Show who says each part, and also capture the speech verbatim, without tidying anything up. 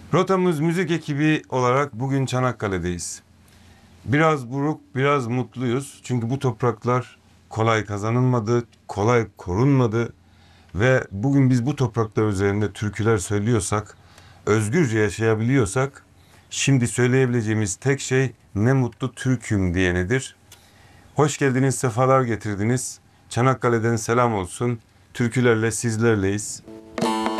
Speaker 1: Rotamız Müzik ekibi olarak bugün Çanakkale'deyiz. Biraz buruk, biraz mutluyuz. Çünkü bu topraklar kolay kazanılmadı, kolay korunmadı. Ve bugün biz bu topraklar üzerinde türküler söylüyorsak, özgürce yaşayabiliyorsak, şimdi söyleyebileceğimiz tek şey ne mutlu Türk'üm diyenedir. Hoş geldiniz, sefalar getirdiniz. Çanakkale'den selam olsun. Türkülerle sizlerleyiz.